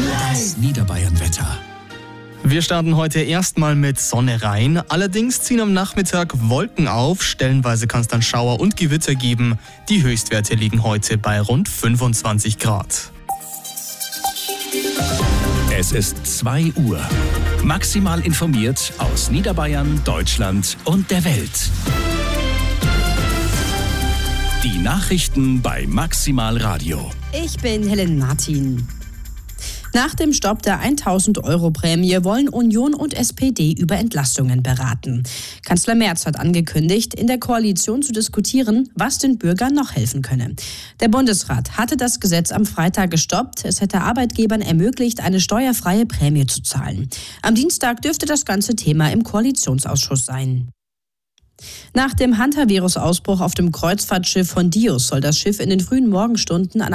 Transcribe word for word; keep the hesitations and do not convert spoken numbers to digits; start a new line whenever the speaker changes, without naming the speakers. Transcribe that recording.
Das Niederbayern-Wetter.
Wir starten heute erstmal mit Sonne rein. Allerdings ziehen am Nachmittag Wolken auf. Stellenweise kann es dann Schauer und Gewitter geben. Die Höchstwerte liegen heute bei rund fünfundzwanzig Grad.
Es ist zwei Uhr. Maximal informiert aus Niederbayern, Deutschland und der Welt. Die Nachrichten bei Maximal Radio.
Ich bin Helen Martin. Nach dem Stopp der tausend-Euro-Prämie wollen Union und S P D über Entlastungen beraten. Kanzler Merz hat angekündigt, in der Koalition zu diskutieren, was den Bürgern noch helfen könne. Der Bundesrat hatte das Gesetz am Freitag gestoppt. Es hätte Arbeitgebern ermöglicht, eine steuerfreie Prämie zu zahlen. Am Dienstag dürfte das ganze Thema im Koalitionsausschuss sein. Nach dem Hantavirus-Ausbruch auf dem Kreuzfahrtschiff Hondius soll das Schiff in den frühen Morgenstunden an